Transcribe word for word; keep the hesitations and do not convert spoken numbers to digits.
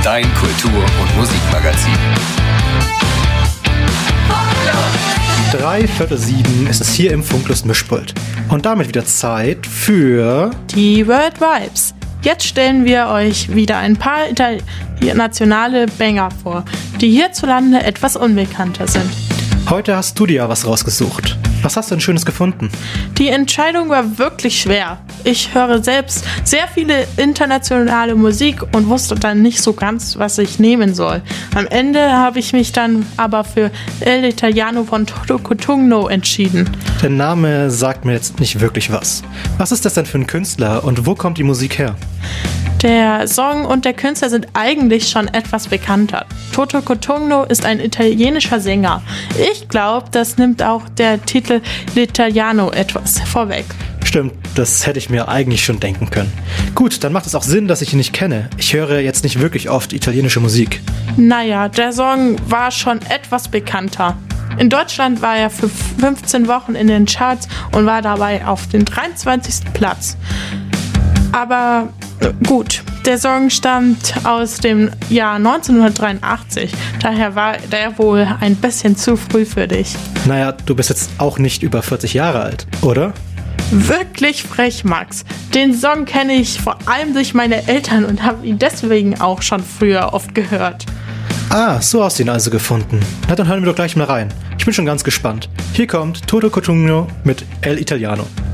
dein Kultur- und Musikmagazin. Drei Viertel sieben ist es hier im Funklust Mischpult. Und damit wieder Zeit für die World Vibes. Jetzt stellen wir euch wieder ein paar internationale Banger vor, die hierzulande etwas unbekannter sind. Heute hast du dir ja was rausgesucht. Was hast du denn Schönes gefunden? Die Entscheidung war wirklich schwer. Ich höre selbst sehr viele internationale Musik und wusste dann nicht so ganz, was ich nehmen soll. Am Ende habe ich mich dann aber für El Italiano von Toto Cutugno entschieden. Der Name sagt mir jetzt nicht wirklich was. Was ist das denn für ein Künstler und wo kommt die Musik her? Der Song und der Künstler sind eigentlich schon etwas bekannter. Toto Cutugno ist ein italienischer Sänger. Ich glaube, das nimmt auch der Titel L'Italiano etwas vorweg. Stimmt, das hätte ich mir eigentlich schon denken können. Gut, dann macht es auch Sinn, dass ich ihn nicht kenne. Ich höre jetzt nicht wirklich oft italienische Musik. Naja, der Song war schon etwas bekannter. In Deutschland war er für fünfzehn Wochen in den Charts und war dabei auf dem dreiundzwanzigsten Platz. Aber gut, der Song stammt aus dem Jahr neunzehnhundertdreiundachtzig, daher war der wohl ein bisschen zu früh für dich. Naja, du bist jetzt auch nicht über vierzig Jahre alt, oder? Wirklich frech, Max. Den Song kenne ich vor allem durch meine Eltern und habe ihn deswegen auch schon früher oft gehört. Ah, so hast du ihn also gefunden. Na, dann hören wir doch gleich mal rein. Ich bin schon ganz gespannt. Hier kommt Toto Cutugno mit El Italiano.